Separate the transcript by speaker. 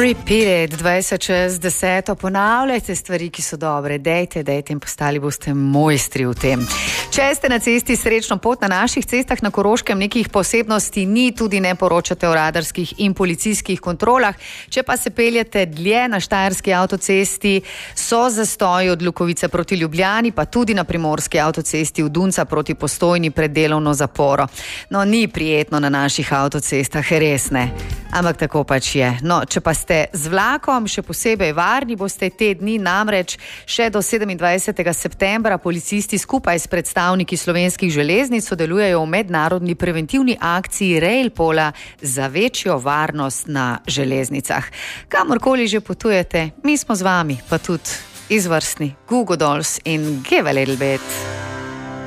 Speaker 1: Repeat it, 20:10, ponavljajte stvari, ki so dobre, dejte in postali boste mojstri v tem. Če ste na cesti, srečno pot. Na naših cestah na Koroškem nekih posebnosti ni, tudi ne poročate o radarskih in policijskih kontrolah. Če pa se peljete dlje na Štajerski avtocesti, so zastoji od Lukovice proti Ljubljani, pa tudi na Primorski avtocesti od Dunca proti Postojni pred delovno zaporo. No, ni prijetno na naših avtocestah, res ne. Ampak tako pač je. No, če pa ste z vlakom še posebej varni, boste te dni, namreč še do 27. septembra policisti skupaj s predstavniki Slovenskih železnic sodelujejo v mednarodni preventivni akciji Railpola za večjo varnost na železnicah. Kamorkoli že potujete, mi smo z vami, pa tudi izvrstni Goo Goo Dolls in Give a Little Bit.